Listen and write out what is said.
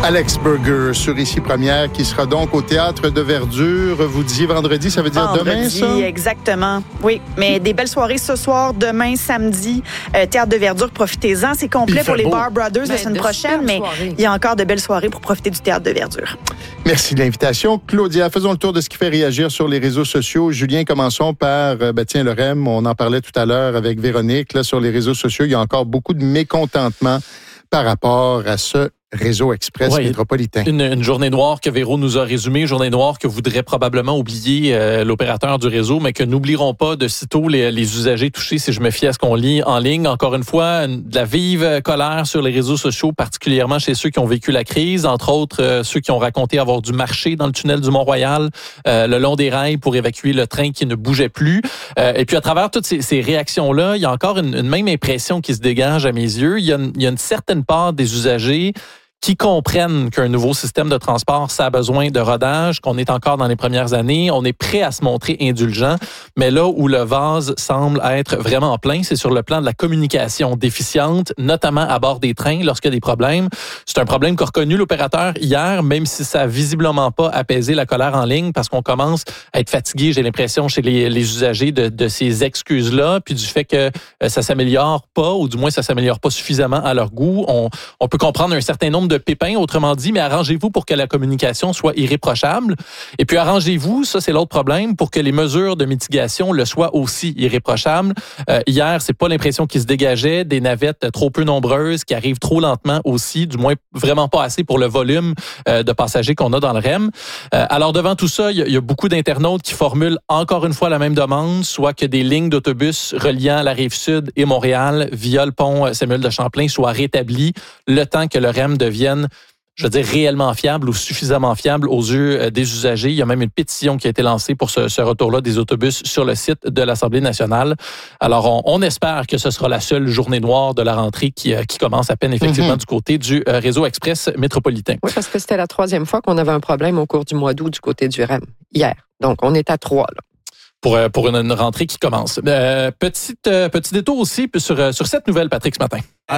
Alex Burger sur Ici Première, qui sera donc au Théâtre de Verdure. Vous disiez vendredi, ça veut dire demain, ça? Exactement. Oui, mais des belles soirées ce soir, demain, samedi, Théâtre de Verdure, profitez-en. C'est complet pour les Bar Brothers la semaine prochaine, mais il y a encore de belles soirées pour profiter du Théâtre de Verdure. Merci de l'invitation. Claudia, faisons le tour de ce qui fait réagir sur les réseaux sociaux. Julien, commençons par, le REM, on en parlait tout à l'heure avec Véronique. Là, sur les réseaux sociaux, il y a encore beaucoup de mécontentement par rapport à ce réseau express métropolitain. Une journée noire que Véro nous a résumée, journée noire que voudrait probablement oublier l'opérateur du réseau, mais que n'oublieront pas de sitôt les usagers touchés, si je me fie à ce qu'on lit en ligne. Encore une fois, de la vive colère sur les réseaux sociaux, particulièrement chez ceux qui ont vécu la crise, entre autres ceux qui ont raconté avoir dû marcher dans le tunnel du Mont-Royal, le long des rails pour évacuer le train qui ne bougeait plus. Et puis à travers toutes ces réactions-là, il y a encore une même impression qui se dégage à mes yeux. Il y a une certaine part des usagers qui comprennent qu'un nouveau système de transport, ça a besoin de rodage, qu'on est encore dans les premières années, on est prêt à se montrer indulgent, mais là où le vase semble être vraiment plein, c'est sur le plan de la communication déficiente, notamment à bord des trains lorsqu'il y a des problèmes. C'est un problème qu'a reconnu l'opérateur hier, même si ça a visiblement pas apaisé la colère en ligne, parce qu'on commence à être fatigué, j'ai l'impression, chez les usagers de ces excuses-là, puis du fait que ça s'améliore pas, ou du moins ça s'améliore pas suffisamment à leur goût. On peut comprendre un certain nombre de pépins, autrement dit, mais arrangez-vous pour que la communication soit irréprochable. Et puis arrangez-vous, ça c'est l'autre problème, pour que les mesures de mitigation le soient aussi irréprochables. Hier, c'est pas l'impression qui se dégageait, des navettes trop peu nombreuses, qui arrivent trop lentement aussi, du moins vraiment pas assez pour le volume de passagers qu'on a dans le REM. Alors devant tout ça, il y a beaucoup d'internautes qui formulent encore une fois la même demande, soit que des lignes d'autobus reliant la Rive-Sud et Montréal via le pont Samuel de Champlain soient rétablies le temps que le REM devienne, je veux dire, réellement fiable ou suffisamment fiable aux yeux des usagers. Il y a même une pétition qui a été lancée pour ce retour-là des autobus sur le site de l'Assemblée nationale. Alors, on espère que ce sera la seule journée noire de la rentrée qui commence à peine effectivement du côté du réseau express métropolitain. Oui, parce que c'était la 3e fois qu'on avait un problème au cours du mois d'août du côté du REM, hier. Donc, on est à 3, là. Pour une rentrée qui commence. Petit détour aussi sur cette nouvelle, Patrick, ce matin.